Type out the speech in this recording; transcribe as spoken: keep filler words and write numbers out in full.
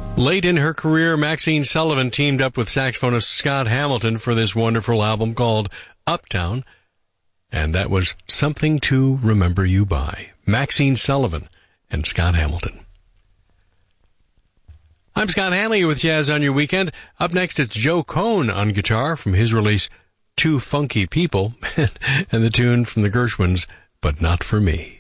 Late in her career, Maxine Sullivan teamed up with saxophonist Scott Hamilton for this wonderful album called Uptown, and that was Something to Remember You By. Maxine Sullivan and Scott Hamilton. I'm Scott Hanley with Jazz on Your Weekend. Up next, it's Joe Cohn on guitar from his release Two Funky People, and the tune from the Gershwins, But Not For Me.